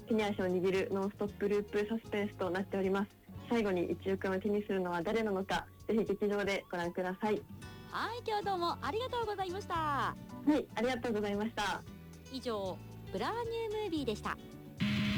手に足を握るノンストップループサスペンスとなっております。最後に1億円を手にするのは誰なのか、ぜひ劇場でご覧ください。 はい、今日はどうもありがとうございました。 はい、ありがとうございました。 以上、ブラーニュームービーでした。